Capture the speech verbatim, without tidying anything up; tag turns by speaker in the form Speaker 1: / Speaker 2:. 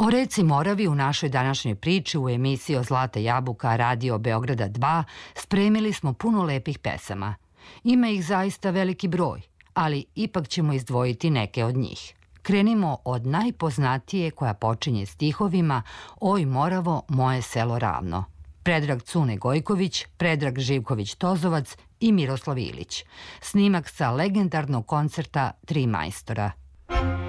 Speaker 1: O reci Moravi u našoj današnjoj priči u emisiji o Zlata jabuka Radio Beograda dva spremili smo puno lepih pesama. Ima ih zaista veliki broj, ali ipak ćemo izdvojiti neke od njih. Krenimo od najpoznatije koja počinje stihovima Oj Moravo, moje selo ravno. Predrag Cune Gojković, Predrag Živković-Tozovac i Miroslav Ilić. Snimak sa legendarnog koncerta Tri majstora.